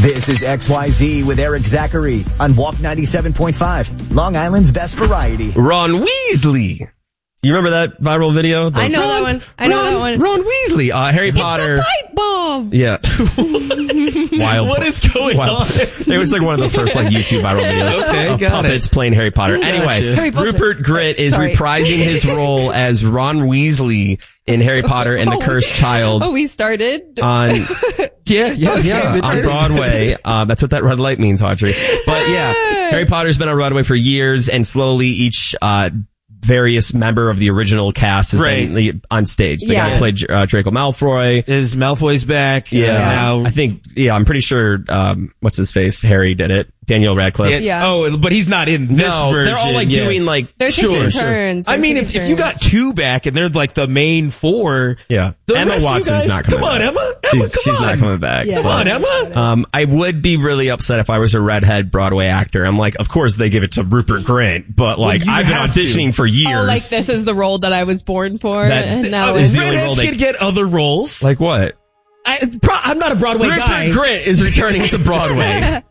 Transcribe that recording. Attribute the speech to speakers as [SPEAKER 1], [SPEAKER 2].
[SPEAKER 1] This is XYZ with Eric Zachary on Walk 97.5, Long Island's best variety.
[SPEAKER 2] Ron Weasley. You remember that viral video?
[SPEAKER 3] I know that one.
[SPEAKER 2] Ron Weasley. Harry Potter.
[SPEAKER 3] It's a pipe bomb.
[SPEAKER 2] Yeah. Wild.
[SPEAKER 4] What is going on?
[SPEAKER 2] It was like one of the first YouTube viral videos.
[SPEAKER 4] Okay,
[SPEAKER 2] of
[SPEAKER 4] got
[SPEAKER 2] puppets
[SPEAKER 4] it.
[SPEAKER 2] playing Harry Potter. Anyway, Rupert Grint is reprising his role as Ron Weasley in Harry Potter and the Cursed Child.
[SPEAKER 3] Oh, we started.
[SPEAKER 2] On
[SPEAKER 4] on
[SPEAKER 2] Broadway. That's what that red light means, Audrey. But yeah, Harry Potter's been on Broadway for years, and slowly each various member of the original cast has been on stage. The guy who played Draco Malfoy.
[SPEAKER 4] Is Malfoy's back?
[SPEAKER 2] Now I think. Yeah, I'm pretty sure. What's his face? Harry did it. Daniel Radcliffe.
[SPEAKER 4] Oh, but he's not in this version.
[SPEAKER 2] They're all like doing like
[SPEAKER 3] They're taking turns.
[SPEAKER 4] I mean, if you got two back and they're like the main four,
[SPEAKER 2] Emma Watson's not coming back.
[SPEAKER 4] Emma.
[SPEAKER 2] She's not coming back.
[SPEAKER 3] Yeah.
[SPEAKER 4] Come on, Emma.
[SPEAKER 2] I would be really upset if I was a redhead Broadway actor. I'm like, of course they give it to Rupert Grint, but like I've been auditioning for years.
[SPEAKER 3] Oh, like this is the role that I was born for, and now
[SPEAKER 2] is the only role
[SPEAKER 4] redheads
[SPEAKER 2] they
[SPEAKER 4] can get other roles.
[SPEAKER 2] Like what?
[SPEAKER 4] I'm not a Broadway guy.
[SPEAKER 2] Rupert Grint is returning to Broadway.